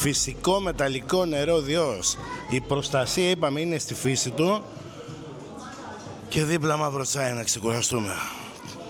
Φυσικό μεταλλικό νερό Διός. Η προστασία, είπαμε, είναι στη φύση του. Και δίπλα μαύρο τσάι να ξεκουραστούμε.